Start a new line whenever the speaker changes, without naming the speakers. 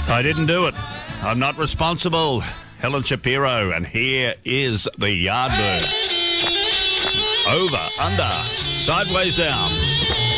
I didn't do it. I'm not responsible. Helen Shapiro, and here is the Yardbirds. Over, under, sideways down.